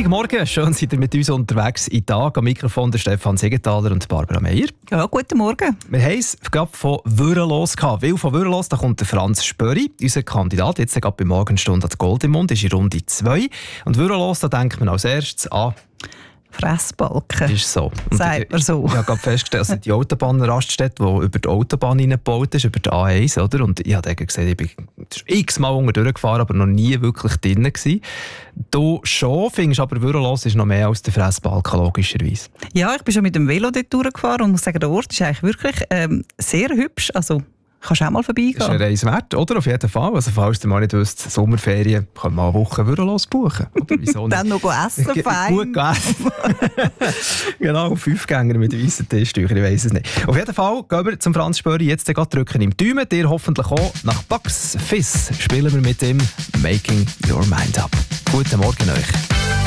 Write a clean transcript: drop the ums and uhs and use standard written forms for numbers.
Freitagmorgen, schön seid ihr mit uns unterwegs in Tag. Am Mikrofon der Stefan Siegenthaler und Barbara Meier. Ja, guten Morgen. Wir haben es gerade von Würrelos gehabt. Weil von Würrelos, da kommt der Franz Spöri, unser Kandidat. Jetzt gerade bei Morgenstunde an Gold im Mund, ist in Runde 2. Und Würrelos, da denkt man als erstes an... Fressbalken. Ist so. Sagt man so. Ich habe gerade festgestellt, also die Autobahnraststätte, die über die Autobahn hineingebaut ist, über die A1, oder? Und ich habe gesehen, ich bin x-mal unten durchgefahren, aber noch nie wirklich drinnen gewesen. Du schon, findest aber Würrelos ist noch mehr als der Fressbalken, logischerweise. Ja, ich bin schon mit dem Velo dort durchgefahren und muss sagen, der Ort ist eigentlich wirklich sehr hübsch. Also, kannst du auch mal vorbeigehen. Das ist eine Reise wert, oder? Auf jeden Fall. Also, falls ihr mal nicht wisst, Sommerferien, kann man eine Woche Würrelos buchen. Oder wieso nicht? Dann noch essen, fein. Gut essen. Genau, 5 Gänger mit weißen Tischtüchern, ich weiss es nicht. Auf jeden Fall gehen wir zum Franz Spöri jetzt gerade drücken im Daumen. Dir hoffentlich auch. Nach Bucks Fizz spielen wir mit dem Making Your Mind Up. Guten Morgen euch.